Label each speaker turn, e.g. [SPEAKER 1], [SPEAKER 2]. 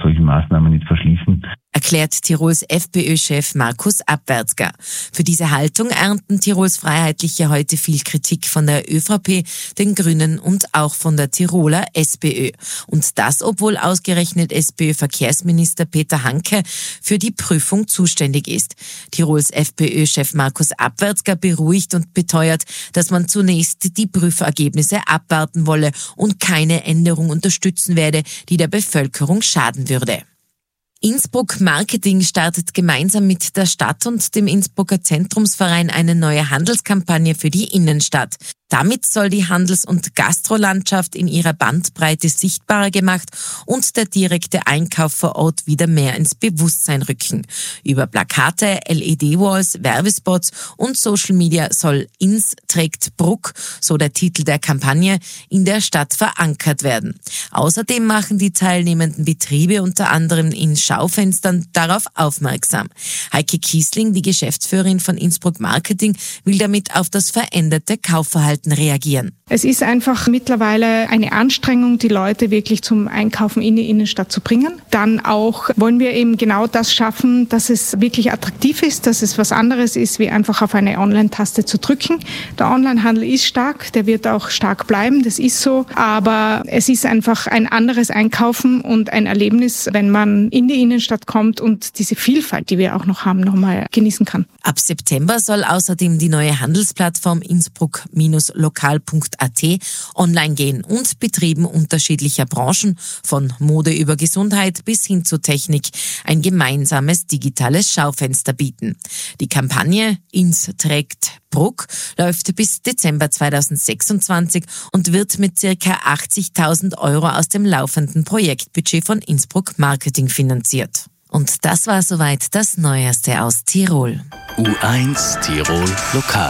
[SPEAKER 1] solche Maßnahmen nicht verschließen.
[SPEAKER 2] Erklärt Tirols FPÖ-Chef Markus Abwärtsger. Für diese Haltung ernten Tirols Freiheitliche heute viel Kritik von der ÖVP, den Grünen und auch von der Tiroler SPÖ. Und das, obwohl ausgerechnet SPÖ-Verkehrsminister Peter Hanke für die Prüfung zuständig ist. Tirols FPÖ-Chef Markus Abwärtsger beruhigt und beteuert, dass man zunächst die Prüfergebnisse abwarten wolle und keine Änderung unterstützen werde, die der Bevölkerung schaden würde. Innsbruck Marketing startet gemeinsam mit der Stadt und dem Innsbrucker Zentrumsverein eine neue Handelskampagne für die Innenstadt. Damit soll die Handels- und Gastrolandschaft in ihrer Bandbreite sichtbarer gemacht und der direkte Einkauf vor Ort wieder mehr ins Bewusstsein rücken. Über Plakate, LED-Walls, Werbespots und Social Media soll Inns trägt Bruck, so der Titel der Kampagne, in der Stadt verankert werden. Außerdem machen die teilnehmenden Betriebe unter anderem in Schaufenstern darauf aufmerksam. Heike Kiesling, die Geschäftsführerin von Innsbruck Marketing, will damit auf das veränderte Kaufverhalten reagieren.
[SPEAKER 3] Es ist einfach mittlerweile eine Anstrengung, die Leute wirklich zum Einkaufen in die Innenstadt zu bringen. Dann auch wollen wir eben genau das schaffen, dass es wirklich attraktiv ist, dass es was anderes ist, wie einfach auf eine Online-Taste zu drücken. Der Onlinehandel ist stark, der wird auch stark bleiben, das ist so. Aber es ist einfach ein anderes Einkaufen und ein Erlebnis, wenn man in die Innenstadt kommt und diese Vielfalt, die wir auch noch haben, nochmal genießen kann.
[SPEAKER 2] Ab September soll außerdem die neue Handelsplattform Innsbruck-lokal.at online gehen und Betrieben unterschiedlicher Branchen, von Mode über Gesundheit bis hin zu Technik, ein gemeinsames digitales Schaufenster bieten. Die Kampagne Inns trägt Bruck läuft bis Dezember 2026 und wird mit ca. 80.000 € aus dem laufenden Projektbudget von Innsbruck Marketing finanziert. Und das war soweit das Neueste aus Tirol.
[SPEAKER 4] U1 Tirol Lokal.